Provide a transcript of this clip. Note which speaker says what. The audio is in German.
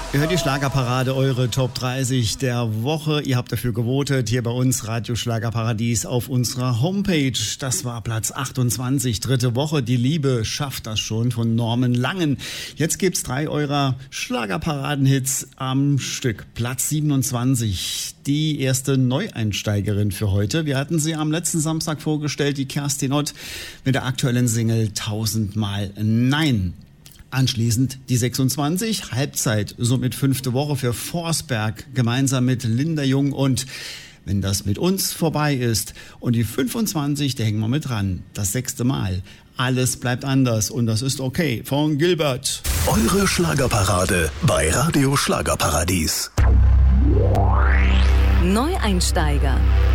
Speaker 1: Ihr hört die Schlagerparade, eure Top 30 der Woche. Ihr habt dafür gewotet, hier bei uns Radio Schlagerparadies auf unserer Homepage. Das war Platz 28, dritte Woche. Die Liebe schafft das schon von Norman Langen. Jetzt gibt's 3 eurer Schlagerparadenhits am Stück. Platz 27, die erste Neueinsteigerin für heute. Wir hatten sie am letzten Samstag vorgestellt, die Kerstin Ott mit der aktuellen Single 1000-mal Nein. Anschließend die 26, Halbzeit, somit 5. Woche für Forsberg, gemeinsam mit Linda Jung und Wenn das mit uns vorbei ist. Und die 25, da hängen wir mit dran, das 6. Mal. Alles bleibt anders und das ist okay, von Gilbert.
Speaker 2: Eure Schlagerparade bei Radio Schlagerparadies.
Speaker 3: Neueinsteiger.